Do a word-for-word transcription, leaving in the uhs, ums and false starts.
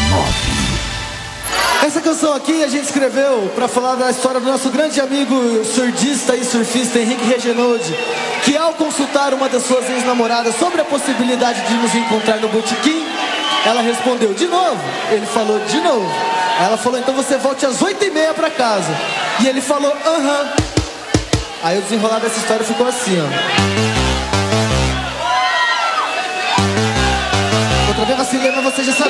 Essa canção aqui a gente escreveu pra falar da história do nosso grande amigo surdista e surfista Henrique Regenoldi, que ao consultar uma das suas ex-namoradas sobre a possibilidade de nos encontrar no botequim, ela respondeu, de novo? Ele falou, de novo. Aí ela falou, então você volte às oito e meia pra casa. E ele falou, aham. Aí o desenrolar dessa história ficou assim, ó. Outra vez vacilei, mas você já sabe.